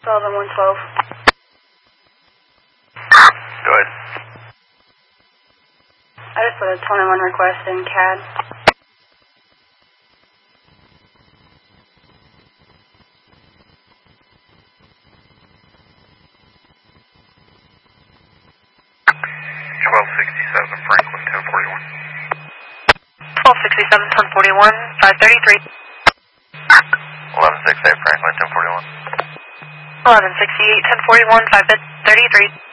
Sullivan 112. Go ahead. I just put a 21 request in CAD. Franklin 1041. 1267, 1041, 533. 1168 Franklin 1041. 1168, 1041, 533.